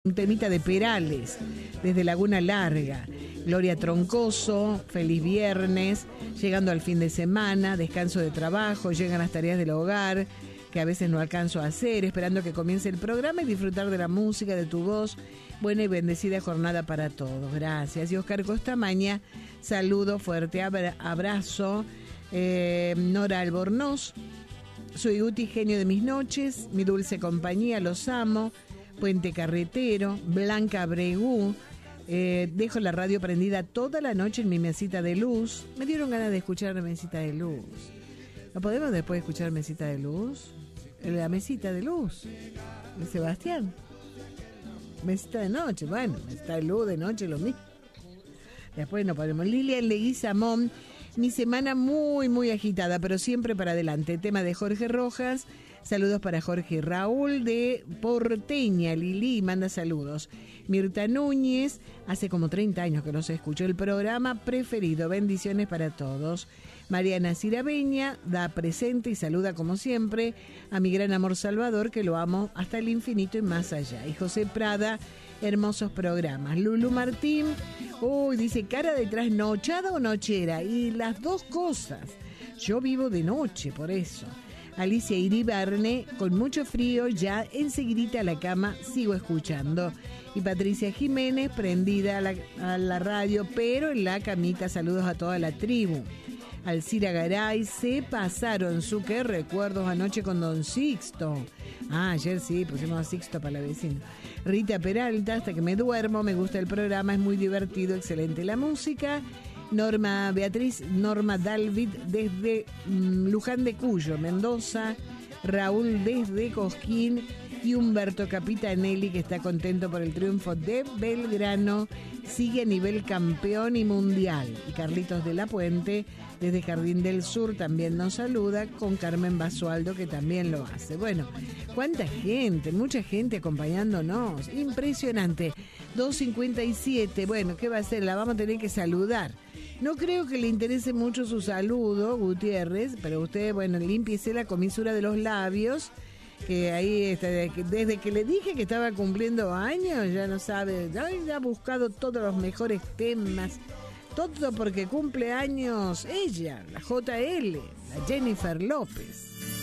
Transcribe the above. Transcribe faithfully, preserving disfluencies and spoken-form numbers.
un temita de Perales, desde Laguna Larga. Gloria Troncoso, feliz viernes, llegando al fin de semana, descanso de trabajo, llegan las tareas del hogar, que a veces no alcanzo a hacer, esperando que comience el programa y disfrutar de la música, de tu voz. Buena y bendecida jornada para todos. Gracias. Y Oscar Costamaña, saludo, fuerte abra- abrazo. Eh, Nora Albornoz, soy Uti, genio de mis noches, mi dulce compañía, los amo. Puente Carretero, Blanca Bregú. Eh, dejo la radio prendida toda la noche en mi mesita de luz. Me dieron ganas de escuchar la mesita de luz. ¿No podemos después escuchar mesita de luz? La mesita de luz de Sebastián. Mesita de noche, bueno, mesita de luz de noche lo mismo. Después no podemos. Lilian Leguizamón, mi semana muy muy agitada, pero siempre para adelante. Tema de Jorge Rojas. Saludos para Jorge y Raúl de Porteña. Lili manda saludos. Mirta Núñez, hace como treinta años que no se escuchó el programa preferido. Bendiciones para todos. Mariana Cirabeña da presente y saluda como siempre a mi gran amor Salvador, que lo amo hasta el infinito y más allá. Y José Prada, hermosos programas. Lulu Martín, uy, dice cara de trasnochada o nochera, y las dos cosas. Yo vivo de noche, por eso. Alicia Iribarne, con mucho frío, ya enseguidita a la cama, sigo escuchando. Y Patricia Jiménez, prendida a la, a la radio, pero en la camita, saludos a toda la tribu. Alcira Garay, se pasaron su qué recuerdos anoche con Don Sixto. Ah, ayer sí, pusimos a Sixto para la vecina. Rita Peralta, hasta que me duermo, me gusta el programa, es muy divertido, excelente la música. Norma Beatriz, Norma Dalvid desde mm, Luján de Cuyo, Mendoza. Raúl desde Cosquín y Humberto Capitanelli, que está contento por el triunfo de Belgrano, sigue a nivel campeón y mundial. Y Carlitos de la Puente desde Jardín del Sur también nos saluda, con Carmen Basualdo, que también lo hace. Bueno, cuánta gente, mucha gente acompañándonos, impresionante. dos cincuenta y siete, bueno, ¿qué va a hacer? La vamos a tener que saludar. No creo que le interese mucho su saludo, Gutiérrez, pero usted, bueno, límpiese la comisura de los labios, que ahí está, desde que le dije que estaba cumpliendo años, ya no sabe, ya ha buscado todos los mejores temas, todo porque cumple años ella, la J L, la Jennifer López.